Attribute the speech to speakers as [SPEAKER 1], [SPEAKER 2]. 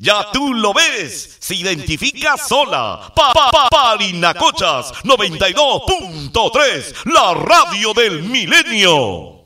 [SPEAKER 1] Ya tú lo ves, se identifica sola. Parinacochas 92.3, la radio del milenio.